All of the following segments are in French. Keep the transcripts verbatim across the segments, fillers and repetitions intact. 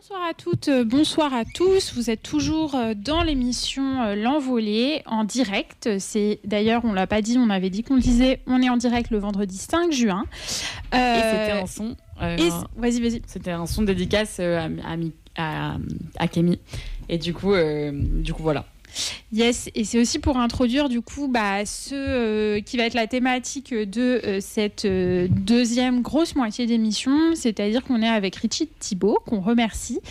Bonsoir à toutes, euh, bonsoir à tous. Vous êtes toujours euh, dans l'émission euh, L'Envolée en direct. C'est d'ailleurs, on l'a pas dit, on avait dit qu'on le disait. On est en direct le vendredi cinq juin. Euh, et c'était un son. Euh, et vas-y, vas-y. C'était un son dédicace euh, à, à, à, à Kémy. Et du coup, euh, du coup, voilà. Yes, et c'est aussi pour introduire du coup bah, ce euh, qui va être la thématique de euh, cette euh, deuxième grosse moitié d'émission, c'est-à-dire qu'on est avec Richie Thibault, qu'on remercie,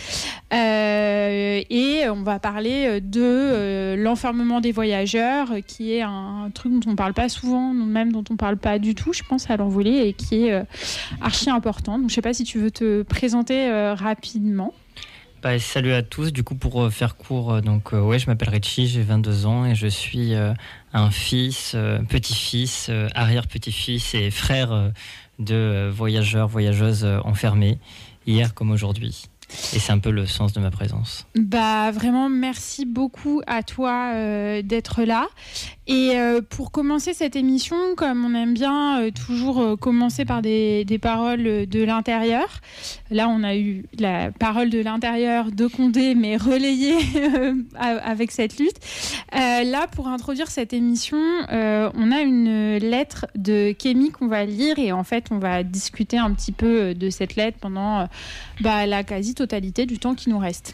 euh, et on va parler de euh, l'enfermement des voyageurs, qui est un, un truc dont on ne parle pas souvent, même dont on ne parle pas du tout, je pense, à l'Envolée, et qui est euh, archi important. Donc je ne sais pas si tu veux te présenter euh, rapidement. Bah, salut à tous, du coup pour euh, faire court, euh, donc euh, ouais, je m'appelle Richie, j'ai vingt-deux ans et je suis euh, un fils, euh, petit-fils, euh, arrière-petit-fils et frère euh, de euh, voyageurs, voyageuses euh, enfermés, hier comme aujourd'hui. Et c'est un peu le sens de ma présence. Bah vraiment, merci beaucoup à toi euh, d'être là. Et euh, pour commencer cette émission, comme on aime bien euh, toujours euh, commencer par des, des paroles de l'intérieur. Là, on a eu la parole de l'intérieur de Condé, mais relayée euh, avec cette lutte. Euh, là, pour introduire cette émission, euh, on a une lettre de Kémy qu'on va lire et en fait, on va discuter un petit peu de cette lettre pendant euh, bah, la quasi-totalité du temps qui nous reste.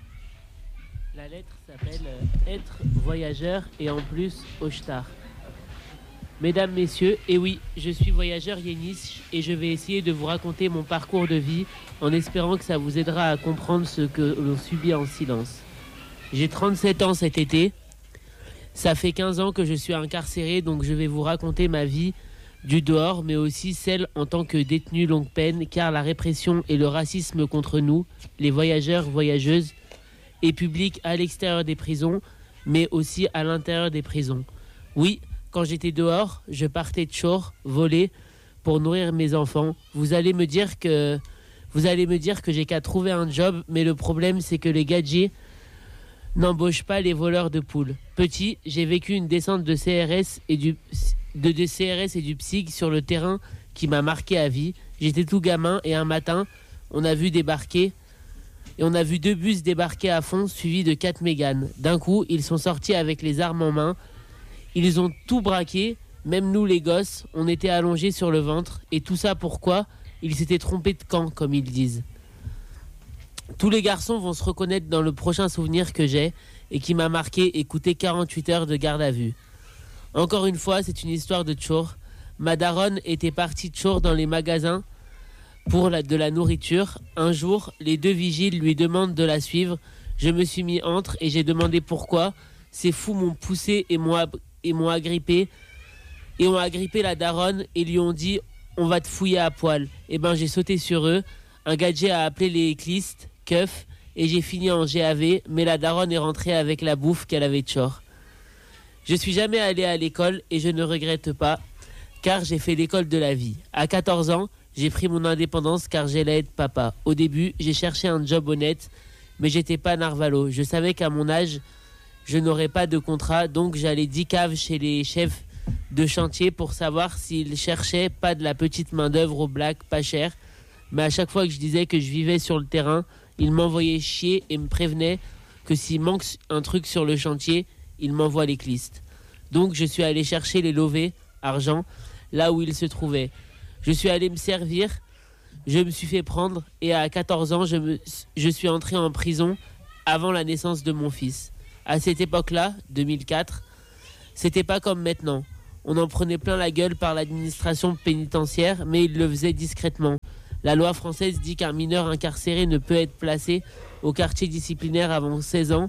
La lettre s'appelle « Être voyageur et en plus Oshtar ». Mesdames, Messieurs, et oui, je suis voyageur Yéniche et je vais essayer de vous raconter mon parcours de vie en espérant que ça vous aidera à comprendre ce que l'on subit en silence. J'ai trente-sept ans cet été. Ça fait quinze ans que je suis incarcéré, donc je vais vous raconter ma vie du dehors, mais aussi celle en tant que détenu longue peine, car la répression et le racisme contre nous, les voyageurs, voyageuses, est public à l'extérieur des prisons, mais aussi à l'intérieur des prisons. Oui, quand j'étais dehors, je partais de Chor, voler, pour nourrir mes enfants. Vous allez me dire que, vous allez me dire que j'ai qu'à trouver un job, mais le problème, c'est que les gadgets n'embauchent pas les voleurs de poules. Petit, j'ai vécu une descente de C R S et du, de, de C R S et du psy sur le terrain qui m'a marqué à vie. J'étais tout gamin et un matin, on a vu débarquer Et on a vu deux bus débarquer à fond, suivis de quatre méganes. D'un coup, ils sont sortis avec les armes en main. Ils ont tout braqué, même nous les gosses, on était allongés sur le ventre. Et tout ça pourquoi ? Ils s'étaient trompés de camp, comme ils disent. Tous les garçons vont se reconnaître dans le prochain souvenir que j'ai et qui m'a marqué et coûté quarante-huit heures de garde à vue. Encore une fois, c'est une histoire de Tchour. Ma daronne était partie Tchour dans les magasins pour la, de la nourriture. Un jour, les deux vigiles lui demandent de la suivre. Je me suis mis entre et j'ai demandé pourquoi. Ces fous m'ont poussé et m'ont, et m'ont agrippé. Et ont agrippé la daronne et lui ont dit « On va te fouiller à poil ». Et ben j'ai sauté sur eux. Un gadget a appelé les clistes, keufs, et j'ai fini en G A V. Mais la daronne est rentrée avec la bouffe qu'elle avait de Tchor. Je suis jamais allé à l'école et je ne regrette pas, car j'ai fait l'école de la vie. À quatorze ans, j'ai pris mon indépendance car j'allais être papa. Au début, j'ai cherché un job honnête, mais j'étais pas narvalo. Je savais qu'à mon âge, je n'aurais pas de contrat, donc j'allais dix caves chez les chefs de chantier pour savoir s'ils cherchaient pas de la petite main-d'œuvre au black, pas cher. Mais à chaque fois que je disais que je vivais sur le terrain, ils m'envoyaient chier et me prévenaient que s'il manque un truc sur le chantier, ils m'envoient les clistes. Donc je suis allé chercher les lovés, argent, là où ils se trouvaient. Je suis allé me servir, je me suis fait prendre et à quatorze ans, je, me, je suis entré en prison avant la naissance de mon fils. À cette époque-là, deux mille quatre, c'était pas comme maintenant. On en prenait plein la gueule par l'administration pénitentiaire, mais ils le faisaient discrètement. La loi française dit qu'un mineur incarcéré ne peut être placé au quartier disciplinaire avant seize ans.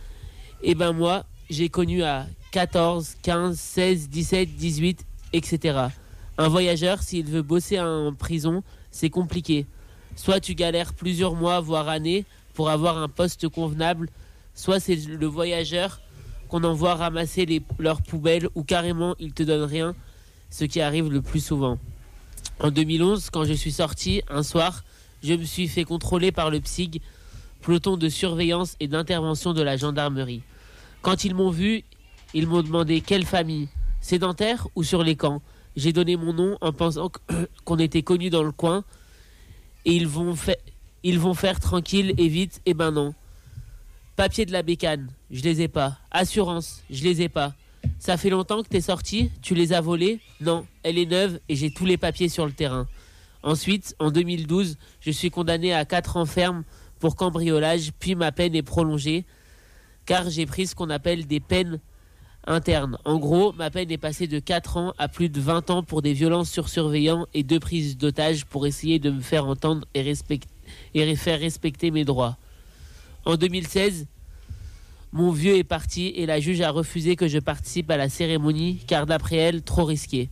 Et ben moi, j'ai connu à quatorze, quinze, seize, dix-sept, dix-huit, et cetera. Un voyageur, s'il veut bosser en prison, c'est compliqué. Soit tu galères plusieurs mois, voire années, pour avoir un poste convenable, soit c'est le voyageur qu'on envoie ramasser les, leurs poubelles, ou carrément ils te donnent rien, ce qui arrive le plus souvent. En deux mille onze, quand je suis sorti, un soir, je me suis fait contrôler par le P S I G, peloton de surveillance et d'intervention de la gendarmerie. Quand ils m'ont vu, ils m'ont demandé quelle famille, sédentaire ou sur les camps. J'ai donné mon nom en pensant qu'on était connus dans le coin et ils, vont fait, Ils vont faire tranquille et vite, et ben non. Papier de la bécane, je les ai pas. Assurance, je les ai pas. Ça fait longtemps que t'es sorti, tu les as volés? Non, elle est neuve et j'ai tous les papiers sur le terrain. Ensuite, en deux mille douze, je suis condamné à quatre ans ferme pour cambriolage, puis ma peine est prolongée, car j'ai pris ce qu'on appelle des peines internes. En gros, ma peine est passée de quatre ans à plus de vingt ans pour des violences sur surveillant et deux prises d'otages pour essayer de me faire entendre et, respect- et faire respecter mes droits. En deux mille seize, mon vieux est parti et la juge a refusé que je participe à la cérémonie, car d'après elle, trop risqué.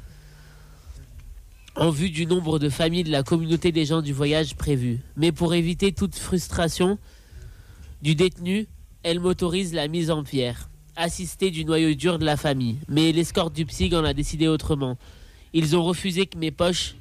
En vue du nombre de familles de la communauté des gens du voyage prévu. Mais pour éviter toute frustration du détenu, elle m'autorise la mise en pierre, assistée du noyau dur de la famille. Mais l'escorte du psy en a décidé autrement. Ils ont refusé que mes poches,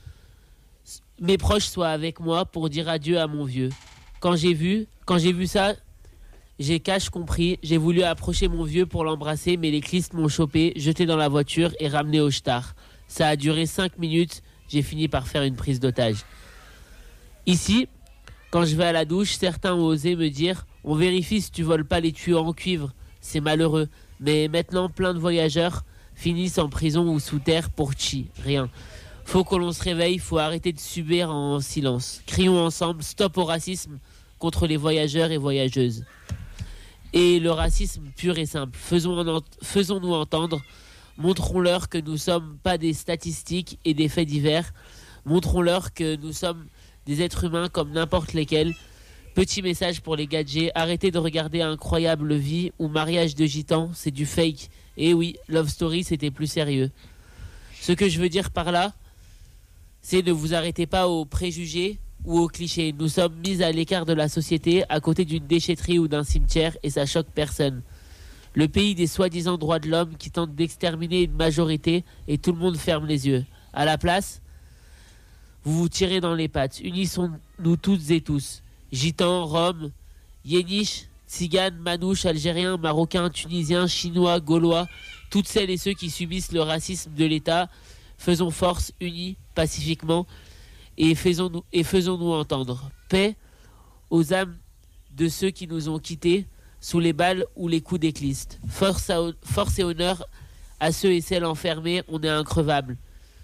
mes proches soient avec moi pour dire adieu à mon vieux. Quand j'ai vu, quand j'ai vu ça, j'ai cash compris. J'ai voulu approcher mon vieux pour l'embrasser, mais les clistes m'ont chopé, jeté dans la voiture et ramené au shtar. Ça a duré cinq minutes, j'ai fini par faire une prise d'otage. Ici, quand je vais à la douche, certains ont osé me dire « On vérifie si tu voles pas les tuyaux en cuivre, c'est malheureux. » Mais maintenant, plein de voyageurs finissent en prison ou sous terre pour chi, rien. Faut que l'on se réveille, faut arrêter de subir en silence. Crions ensemble, stop au racisme contre les voyageurs et voyageuses. Et le racisme pur et simple, faisons, faisons-nous entendre. Montrons-leur que nous ne sommes pas des statistiques et des faits divers. Montrons-leur que nous sommes des êtres humains comme n'importe lesquels. Petit message pour les gadgets. Arrêtez de regarder Incroyable Vie ou Mariage de Gitans, c'est du fake. Et oui, Love Story, c'était plus sérieux. Ce que je veux dire par là, c'est ne vous arrêtez pas aux préjugés ou aux clichés. Nous sommes mis à l'écart de la société, à côté d'une déchetterie ou d'un cimetière, et ça choque personne. Le pays des soi-disant droits de l'homme qui tente d'exterminer une majorité et tout le monde ferme les yeux. À la place, vous vous tirez dans les pattes. Unissons-nous toutes et tous. Gitans, Roms, Yéniches, Tziganes, Manouches, Algériens, Marocains, Tunisiens, Chinois, Gaulois, toutes celles et ceux qui subissent le racisme de l'État, faisons force, unis, pacifiquement, et faisons-nous, et faisons-nous entendre. Paix aux âmes de ceux qui nous ont quittés, sous les balles ou les coups des clistes. Force, à, force et honneur à ceux et celles enfermés, on est increvables.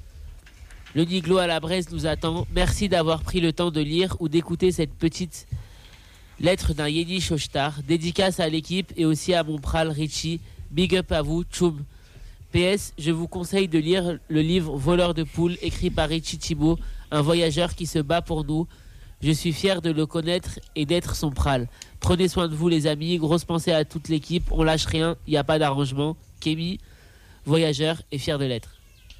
Le Niglo à la Bresse nous attend. Merci d'avoir pris le temps de lire ou d'écouter cette petite lettre d'un Yéniche au shtar. Dédicace à l'équipe et aussi à mon pral Richie. Big up à vous, tchoum. P S, je vous conseille de lire le livre Voleur de poules, écrit par Richie Thibault, un voyageur qui se bat pour nous. Je suis fier de le connaître et d'être son pral. Prenez soin de vous les amis, grosse pensée à toute l'équipe, on lâche rien, il n'y a pas d'arrangement. Kémy, voyageur et fier de l'être.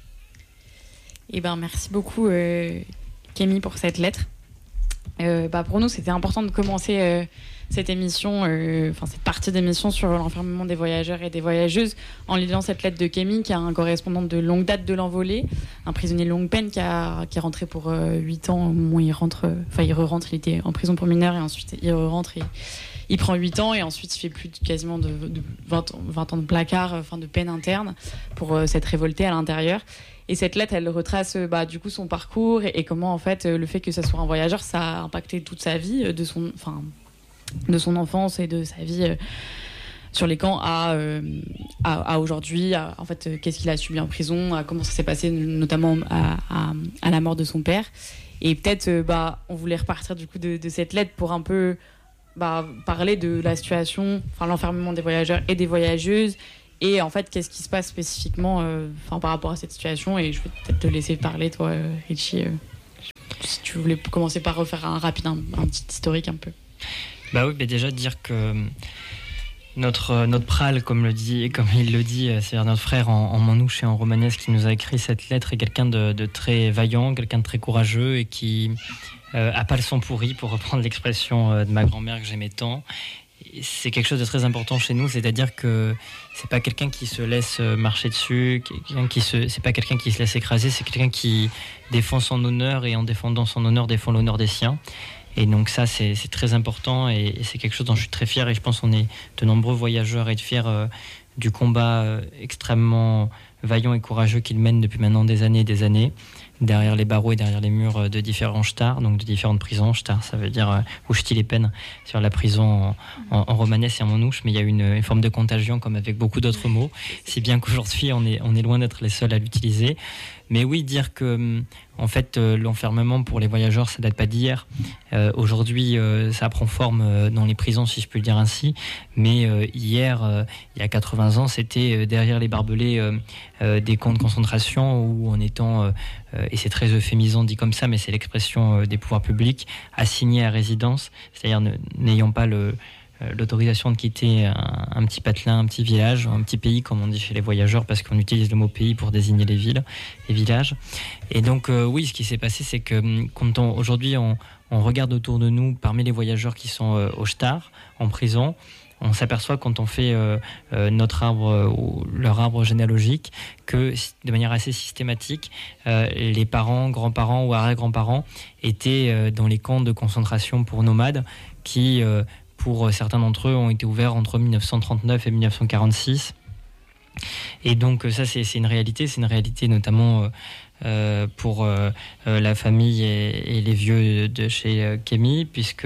Eh ben, merci beaucoup euh, Kémy pour cette lettre. Euh, bah, pour nous c'était important de commencer euh, cette émission, euh, enfin cette partie d'émission sur l'enfermement des voyageurs et des voyageuses en lisant cette lettre de Kémy, qui est un correspondant de longue date de l'envolée, un prisonnier de longue peine qui, a, qui est rentré pour euh, huit ans au moment où il rentre, enfin il re-rentre, il était en prison pour mineurs et ensuite il re-rentre et il prend huit ans et ensuite il fait plus de, quasiment de, de vingt, vingt ans de placard, enfin de peine interne pour euh, s'être révolté à l'intérieur. Et cette lettre, elle retrace bah, du coup son parcours et, et comment en fait le fait que ça soit un voyageur, ça a impacté toute sa vie, de son, enfin, de son enfance et de sa vie euh, sur les camps à, euh, à, à aujourd'hui, à, en fait, euh, qu'est-ce qu'il a subi en prison, à comment ça s'est passé, notamment à, à, à la mort de son père. Et peut-être, euh, bah, on voulait repartir du coup de, de cette lettre pour un peu bah, parler de la situation, enfin l'enfermement des voyageurs et des voyageuses. Et en fait, qu'est-ce qui se passe spécifiquement euh, par rapport à cette situation. Et je vais peut-être te laisser parler, toi, euh, Richie, euh, si tu voulais commencer par refaire un rapide, un, un petit historique un peu. Bah oui, bah déjà dire que notre, notre pral, comme, le dit, comme il le dit, c'est-à-dire notre frère en, en manouche et en romanesque qui nous a écrit cette lettre, est quelqu'un de, de très vaillant, quelqu'un de très courageux et qui euh, a pas le sang pourri, pour reprendre l'expression euh, de ma grand-mère que j'aimais tant. C'est quelque chose de très important chez nous, c'est-à-dire que c'est pas quelqu'un qui se laisse marcher dessus, quelqu'un qui se, c'est pas quelqu'un qui se laisse écraser, c'est quelqu'un qui défend son honneur et en défendant son honneur défend l'honneur des siens. Et donc ça c'est, c'est très important et, et c'est quelque chose dont je suis très fier et je pense qu'on est de nombreux voyageurs à être fiers euh, du combat euh, extrêmement vaillant et courageux qu'il mène depuis maintenant des années et des années. derrière les barreaux et derrière les murs de différents shtar, donc de différentes prisons. Shtar, ça veut dire euh, Ushtilepen sur la prison en, en, en romanès et en manouche, mais il y a une, une forme de contagion comme avec beaucoup d'autres mots, si bien qu'aujourd'hui on est, on est loin d'être les seuls à l'utiliser. Mais oui, dire que en fait euh, l'enfermement pour les voyageurs, ça date pas d'hier. Euh, aujourd'hui, euh, ça prend forme euh, dans les prisons, si je peux le dire ainsi. Mais euh, hier, euh, il y a quatre-vingts ans, c'était euh, derrière les barbelés euh, euh, des camps de concentration où, en étant, euh, euh, et c'est très euphémisant dit comme ça, mais c'est l'expression euh, des pouvoirs publics, assignés à résidence, c'est-à-dire ne, n'ayant pas le l'autorisation de quitter un, un petit patelin, un petit village, un petit pays comme on dit chez les voyageurs, parce qu'on utilise le mot pays pour désigner les villes, les villages. Et donc euh, oui, ce qui s'est passé, c'est que quand on, aujourd'hui on, on regarde autour de nous, parmi les voyageurs qui sont euh, au shtar, en prison, on s'aperçoit quand on fait euh, euh, notre arbre, euh, leur arbre généalogique, que de manière assez systématique, euh, les parents, grands-parents ou arrière-grands-parents étaient euh, dans les camps de concentration pour nomades qui euh, pour certains d'entre eux, ont été ouverts entre dix-neuf cent trente-neuf et dix-neuf cent quarante-six. Et donc ça, c'est, c'est une réalité. C'est une réalité notamment euh, pour euh, la famille et, et les vieux de chez euh, Kémy, puisque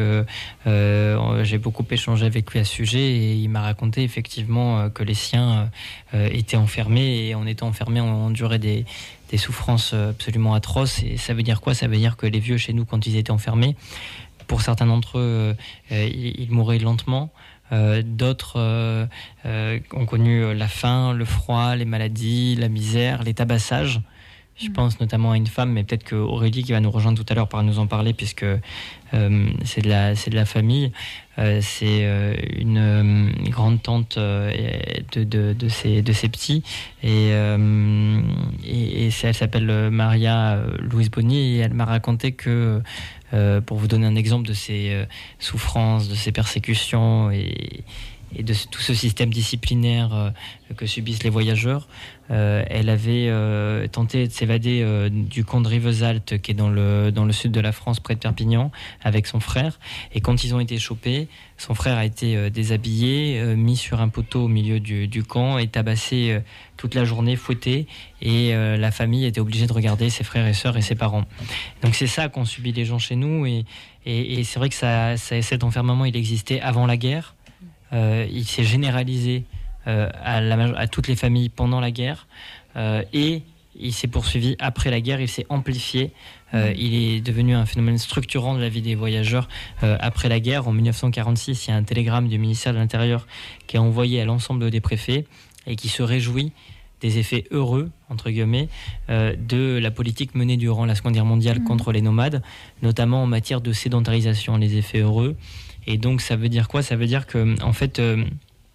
euh, j'ai beaucoup échangé avec lui à ce sujet et il m'a raconté effectivement euh, que les siens euh, étaient enfermés et en étant enfermés, on endurait des, des souffrances absolument atroces. Et ça veut dire quoi ? Ça veut dire que les vieux chez nous, quand ils étaient enfermés, pour certains d'entre eux, euh, ils, ils mouraient lentement. Euh, d'autres euh, euh, ont connu la faim, le froid, les maladies, la misère, les tabassages. Je pense notamment à une femme, mais peut-être que Aurélie, qui va nous rejoindre tout à l'heure, pourra nous en parler, puisque euh, c'est, de la, c'est de la famille. Euh, c'est euh, une, une grande tante euh, de, de, de, ses, de ses petits. Et, euh, et, et elle s'appelle Maria Louise Bonny, et elle m'a raconté que, euh, pour vous donner un exemple de ses euh, souffrances, de ses persécutions et, et de tout ce système disciplinaire euh, que subissent les voyageurs, euh, elle avait euh, tenté de s'évader euh, du camp de Rivesaltes, qui est dans le, dans le sud de la France, près de Perpignan, avec son frère. Et quand ils ont été chopés, son frère a été euh, déshabillé, euh, mis sur un poteau au milieu du, du camp et tabassé euh, toute la journée, fouetté. Et euh, la famille était obligée de regarder ses frères et sœurs et ses parents. Donc c'est ça qu'ont subi les gens chez nous. Et, et, et c'est vrai que ça, ça, cet enfermement, il existait avant la guerre. Euh, il s'est généralisé euh, à, la, à toutes les familles pendant la guerre euh, et il s'est poursuivi après la guerre, il s'est amplifié, euh, il est devenu un phénomène structurant de la vie des voyageurs euh, après la guerre. En dix-neuf cent quarante-six, il y a un télégramme du ministère de l'Intérieur qui est envoyé à l'ensemble des préfets et qui se réjouit des effets heureux, entre guillemets, euh, de la politique menée durant la Seconde Guerre mondiale mmh. contre les nomades, notamment en matière de sédentarisation, les effets heureux. Et donc ça veut dire quoi ? Ça veut dire que en fait, euh,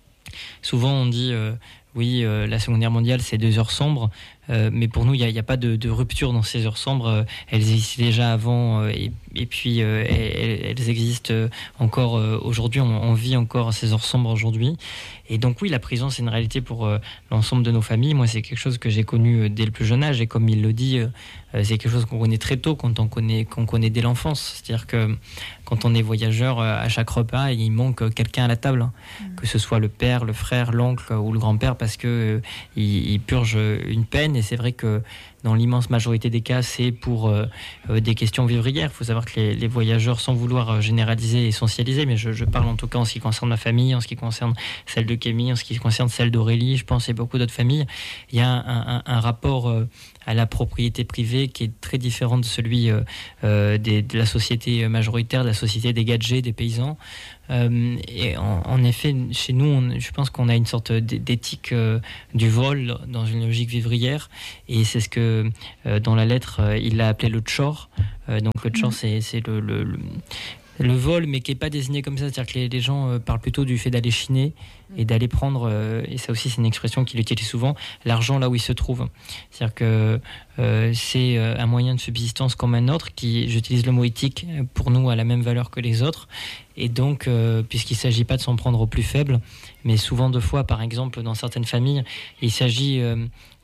souvent on dit euh, oui, euh, la Seconde Guerre mondiale c'est deux heures sombres, euh, mais pour nous il n'y a, a pas de, de rupture dans ces heures sombres. Euh, elles existaient déjà avant euh, et, et puis euh, elles, elles existent encore euh, aujourd'hui. On, on vit encore ces heures sombres aujourd'hui. Et donc oui, la prison c'est une réalité pour euh, l'ensemble de nos familles. Moi c'est quelque chose que j'ai connu euh, dès le plus jeune âge et comme il le dit, euh, c'est quelque chose qu'on connaît très tôt, quand on connaît, qu'on connaît dès l'enfance. C'est-à-dire que quand on est voyageur, euh, à chaque repas il manque quelqu'un à la table, hein. mmh. que ce soit le père, le frère, l'oncle ou le grand-père, parce que euh, il, il purge une peine. Et c'est vrai que dans l'immense majorité des cas, c'est pour euh, euh, des questions vivrières. Il faut savoir que les, les voyageurs, sans vouloir euh, généraliser et essentialiser, mais je, je parle en tout cas en ce qui concerne ma famille, en ce qui concerne celle de Kémy, en ce qui concerne celle d'Aurélie, je pense, et beaucoup d'autres familles, il y a un, un, un rapport euh, à la propriété privée qui est très différent de celui euh, euh, des, de la société majoritaire, de la société des gadgets, des paysans. Euh, et en, en effet, chez nous, on, je pense qu'on a une sorte d'éthique euh, du vol dans une logique vivrière, et c'est ce que euh, dans la lettre euh, il l'a appelé le tchor. Euh, donc le tchor, mmh. c'est, c'est le, le, le le vol, mais qui n'est pas désigné comme ça, c'est-à-dire que les, les gens euh, parlent plutôt du fait d'aller chiner et d'aller prendre, euh, et ça aussi c'est une expression qu'il utilise souvent, l'argent là où il se trouve. C'est-à-dire que euh, c'est euh, un moyen de subsistance comme un autre, qui, j'utilise le mot éthique, pour nous a la même valeur que les autres, et donc euh, puisqu'il ne s'agit pas de s'en prendre aux plus faibles, mais souvent deux fois, par exemple dans certaines familles, il s'agit... Euh,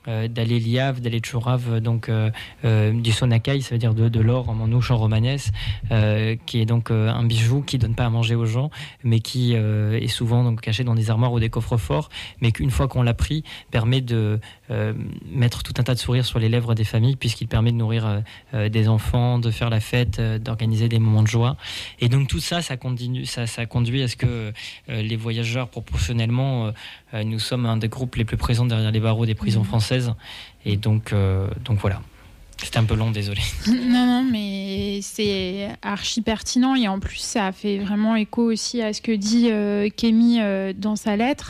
euh, d'aller Liave, d'aller Tchourav, donc euh, euh, du sonakai, ça veut dire de, de l'or en manouche en romanès, euh, qui est donc euh, un bijou qui donne pas à manger aux gens, mais qui euh, est souvent donc caché dans des armoires ou des coffres-forts, mais qu'une fois qu'on l'a pris, permet de euh, mettre tout un tas de sourires sur les lèvres des familles, puisqu'il permet de nourrir euh, euh, des enfants, de faire la fête, euh, d'organiser des moments de joie. Et donc tout ça, ça, continue, ça, ça conduit à ce que euh, les voyageurs, proportionnellement, euh, nous sommes un des groupes les plus présents derrière les barreaux des prisons françaises. Et donc, euh, donc voilà. C'était un peu long, désolé. Non, non, mais c'est archi pertinent et en plus, ça fait vraiment écho aussi à ce que dit euh, Kémy euh, dans sa lettre.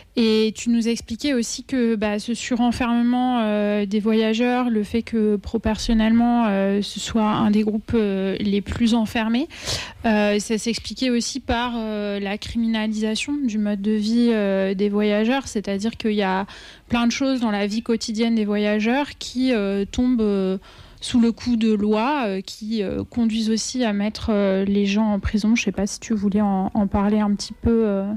Et tu nous expliquais aussi que bah, ce surenfermement euh, des voyageurs, le fait que proportionnellement euh, ce soit un des groupes euh, les plus enfermés, euh, ça s'expliquait aussi par euh, la criminalisation du mode de vie euh, des voyageurs, c'est-à-dire qu'il y a plein de choses dans la vie quotidienne des voyageurs qui euh, tombent euh, sous le coup de loi, euh, qui euh, conduisent aussi à mettre euh, les gens en prison. Je ne sais pas si tu voulais en, en parler un petit peu. Euh...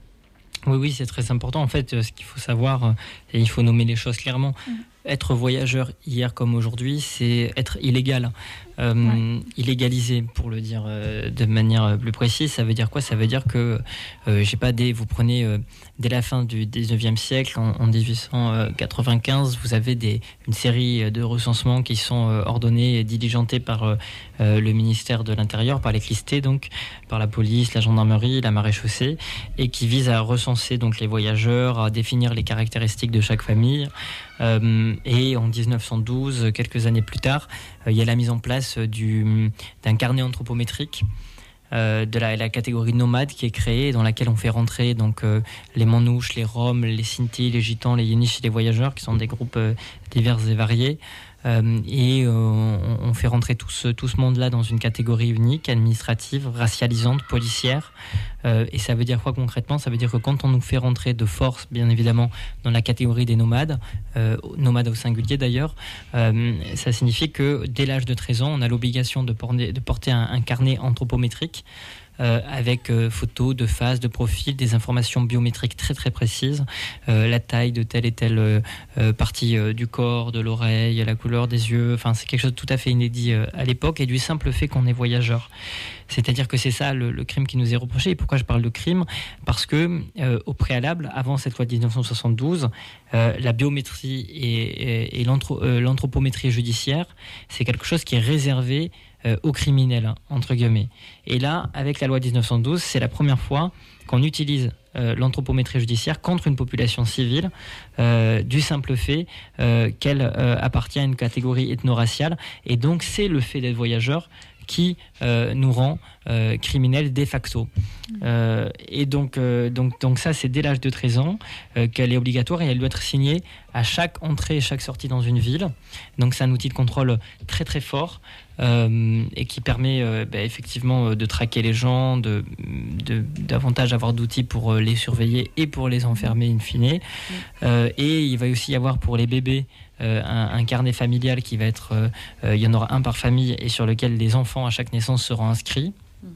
Oui, oui, c'est très important. En fait, ce qu'il faut savoir, et il faut nommer les choses clairement, mmh. être voyageur hier comme aujourd'hui, c'est être illégal. Euh, ouais. Illégalisé, pour le dire euh, de manière plus précise, ça veut dire quoi ? Ça veut dire que, euh, je sais pas, dès, vous prenez euh, dès la fin du dix-neuvième siècle, en, en dix-huit cent quatre-vingt-quinze, vous avez des, une série de recensements qui sont euh, ordonnés et diligentés par euh, le ministère de l'Intérieur, par l'éclicité, donc par la police, la gendarmerie, la maréchaussée, et qui visent à recenser donc les voyageurs, à définir les caractéristiques de chaque famille. Euh, et en dix-neuf cent douze, quelques années plus tard, euh, il y a la mise en place du, d'un carnet anthropométrique euh, de la, la catégorie nomade qui est créée, dans laquelle on fait rentrer donc, euh, les Manouches, les Roms, les Sintis, les Gitans, les Yéniches et les voyageurs, qui sont des groupes euh, divers et variés. Euh, et euh, on, on fait rentrer tout ce, tout ce monde-là dans une catégorie unique, administrative, racialisante, policière. Euh, et ça veut dire quoi concrètement ? Ça veut dire que quand on nous fait rentrer de force, bien évidemment, dans la catégorie des nomades, euh, nomades au singulier d'ailleurs, euh, ça signifie que dès l'âge de treize ans, on a l'obligation de porter, de porter un, un carnet anthropométrique Euh, avec euh, photos de face, de profil, des informations biométriques très très précises, euh, la taille de telle et telle euh, euh, partie euh, du corps, de l'oreille, la couleur des yeux, enfin c'est quelque chose de tout à fait inédit euh, à l'époque, et du simple fait qu'on est voyageur. C'est-à-dire que c'est ça le, le crime qui nous est reproché. Et pourquoi je parle de crime ? Parce que euh, au préalable, avant cette loi de dix-neuf cent soixante-douze, euh, la biométrie et, et, et l'anthro- euh, l'anthropométrie judiciaire, c'est quelque chose qui est réservé euh, aux criminels, entre guillemets. Et là, avec la loi dix-neuf cent douze, c'est la première fois qu'on utilise euh, l'anthropométrie judiciaire contre une population civile euh, du simple fait euh, qu'elle euh, appartient à une catégorie ethno-raciale. Et donc, c'est le fait d'être voyageur qui euh, nous rend euh, criminels de facto. Euh, et donc, euh, donc, donc ça, c'est dès l'âge de treize ans euh, qu'elle est obligatoire, et elle doit être signée à chaque entrée et chaque sortie dans une ville. Donc c'est un outil de contrôle très très fort euh, et qui permet euh, bah, effectivement de traquer les gens, de, de, davantage avoir d'outils pour les surveiller et pour les enfermer in fine. Euh, et il va aussi y avoir pour les bébés Euh, un, un carnet familial qui va être, euh, euh, il y en aura un par famille, et sur lequel les enfants à chaque naissance seront inscrits.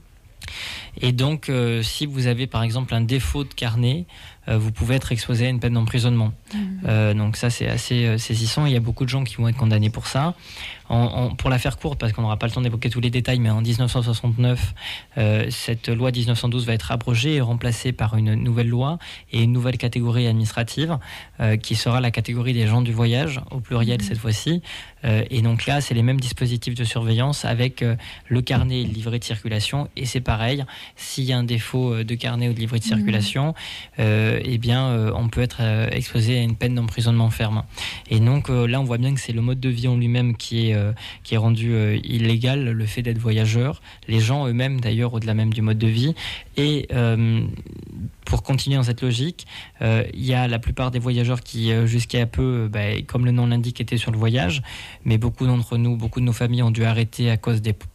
Et donc, euh, si vous avez par exemple un défaut de carnet, euh, vous pouvez être exposé à une peine d'emprisonnement. Mmh. Euh, donc ça, c'est assez euh, saisissant. Il y a beaucoup de gens qui vont être condamnés pour ça. En, en, pour la faire courte, parce qu'on n'aura pas le temps d'évoquer tous les détails, mais en dix-neuf cent soixante-neuf, euh, cette loi dix-neuf cent douze va être abrogée et remplacée par une nouvelle loi et une nouvelle catégorie administrative euh, qui sera la catégorie des gens du voyage, au pluriel mmh. cette fois-ci. Euh, et donc là, c'est les mêmes dispositifs de surveillance avec euh, le carnet et le livret de circulation. Et c'est pareil, s'il y a un défaut de carnet ou de livret de circulation, mmh. euh, eh bien, euh, on peut être euh, exposé à une peine d'emprisonnement ferme. Et donc euh, là, on voit bien que c'est le mode de vie en lui-même qui est, euh, qui est rendu euh, illégal, le fait d'être voyageur. Les gens eux-mêmes, d'ailleurs, au-delà même du mode de vie. Et euh, pour continuer dans cette logique, euh, il y a la plupart des voyageurs qui, euh, jusqu'à peu, bah, comme le nom l'indique, étaient sur le voyage. Mais beaucoup d'entre nous, beaucoup de nos familles ont dû arrêter à cause des